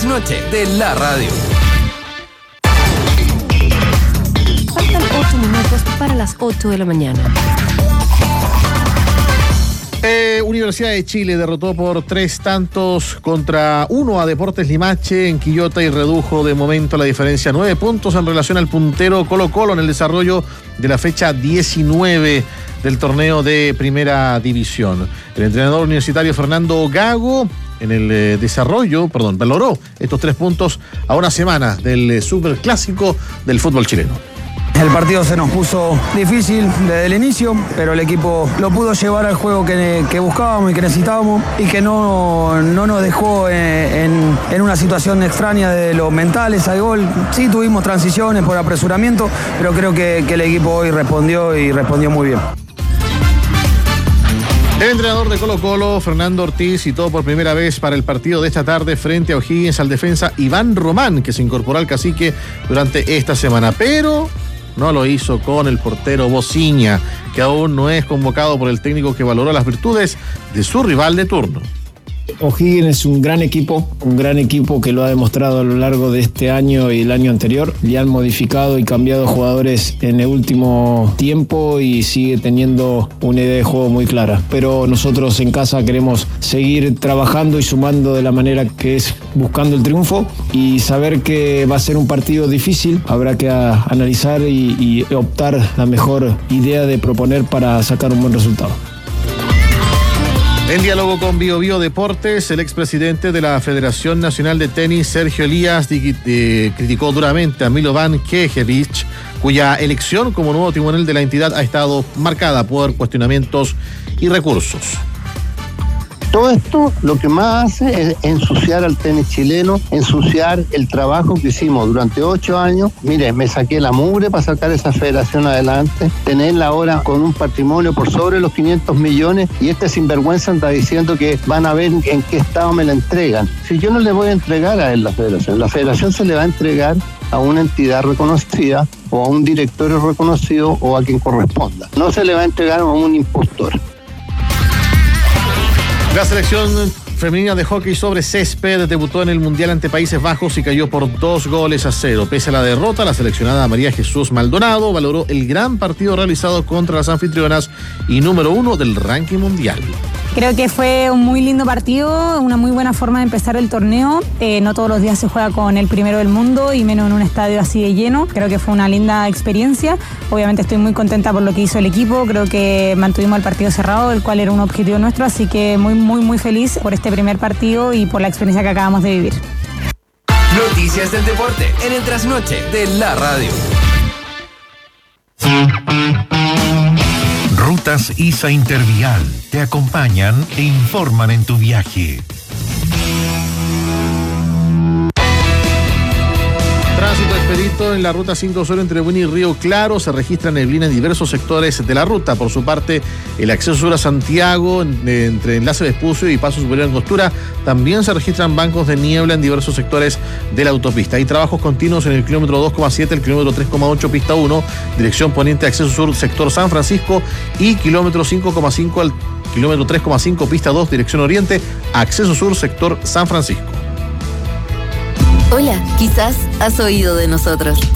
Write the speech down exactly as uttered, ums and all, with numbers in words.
trasnoche de la radio. Faltan ocho minutos para las ocho de la mañana. Eh, Universidad de Chile derrotó por tres tantos contra uno a Deportes Limache en Quillota y redujo de momento la diferencia a nueve puntos en relación al puntero Colo-Colo en el desarrollo de la fecha diecinueve del torneo de Primera División. El entrenador universitario Fernando Gago en el eh, desarrollo, perdón, valoró estos tres puntos a una semana del eh, superclásico del fútbol chileno. El partido se nos puso difícil desde el inicio, pero el equipo lo pudo llevar al juego que, que buscábamos y que necesitábamos y que no, no nos dejó en, en una situación extraña de los mentales al gol. Sí tuvimos transiciones por apresuramiento, pero creo que, que el equipo hoy respondió y respondió muy bien. El entrenador de Colo-Colo, Fernando Ortiz, citó por primera vez para el partido de esta tarde frente a O'Higgins al defensa Iván Román, que se incorporó al cacique durante esta semana, pero no lo hizo con el portero Bociña, que aún no es convocado por el técnico que valoró las virtudes de su rival de turno. O'Higgins es un gran equipo, un gran equipo que lo ha demostrado a lo largo de este año y el año anterior. Le han modificado y cambiado jugadores en el último tiempo y sigue teniendo una idea de juego muy clara. Pero nosotros en casa queremos seguir trabajando y sumando de la manera que es buscando el triunfo y saber que va a ser un partido difícil. Habrá que a, analizar y, y optar la mejor idea de proponer para sacar un buen resultado. En diálogo con Bio Bio Deportes, el expresidente de la Federación Nacional de Tenis, Sergio Elías, eh, criticó duramente a Milovan Knežević, cuya elección como nuevo timonel de la entidad ha estado marcada por cuestionamientos y recursos. Todo esto lo que más hace es ensuciar al tenis chileno, ensuciar el trabajo que hicimos durante ocho años. Mire, me saqué la mugre para sacar esa federación adelante, tenerla ahora con un patrimonio por sobre los quinientos millones y este sinvergüenza anda diciendo que van a ver en qué estado me la entregan. Si yo no le voy a entregar a él la federación, la federación se le va a entregar a una entidad reconocida o a un directorio reconocido o a quien corresponda. No se le va a entregar a un impostor. La selección femenina de hockey sobre césped debutó en el Mundial ante Países Bajos y cayó por dos goles a cero. Pese a la derrota, la seleccionada María Jesús Maldonado valoró el gran partido realizado contra las anfitrionas y número uno del ranking mundial. Creo que fue un muy lindo partido, una muy buena forma de empezar el torneo. Eh, no todos los días se juega con el primero del mundo y menos en un estadio así de lleno. Creo que fue una linda experiencia. Obviamente estoy muy contenta por lo que hizo el equipo. Creo que mantuvimos el partido cerrado, el cual era un objetivo nuestro. Así que muy, muy, muy feliz por este primer partido y por la experiencia que acabamos de vivir. Noticias del deporte en el trasnoche de la radio. Rutas I S A Intervial te acompañan e informan en tu viaje. Tránsito expedito en la ruta cinco Sur entre Buin y Río Claro. Se registra neblina en diversos sectores de la ruta. Por su parte, el acceso sur a Santiago entre Enlace Vespucio y Paso Superior Angostura también se registran bancos de niebla en diversos sectores de la autopista. Hay trabajos continuos en el kilómetro dos coma siete, el kilómetro tres coma ocho, pista uno, dirección poniente, acceso sur, sector San Francisco, y kilómetro cinco coma cinco al kilómetro tres coma cinco, pista dos, dirección oriente, acceso sur, sector San Francisco. Hola, quizás has oído de nosotros.